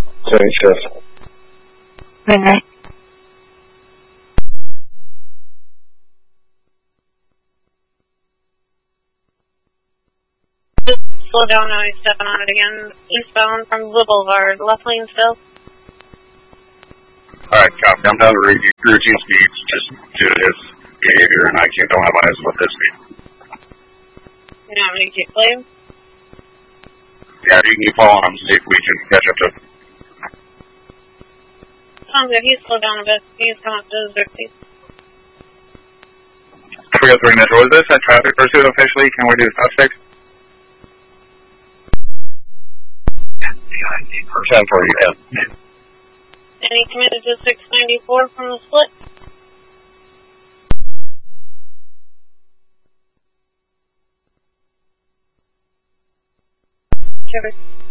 75th. Right. Just slow down now, he's stepping on it again. Eastbound from the Boulevard, left lane still. Alright, copy. I'm down to routine speeds just due to his behavior, and I don't have eyes with this speed. You want me to keep playing? Yeah, you can keep following him, see if we can catch up to him. Sounds good, he's slowed down a bit. He's come up to his 50. 303 Metro, is this a traffic pursuit officially? Can we do stop 6? 10 for you, yeah. And he committed to 694 from the split. Trevor.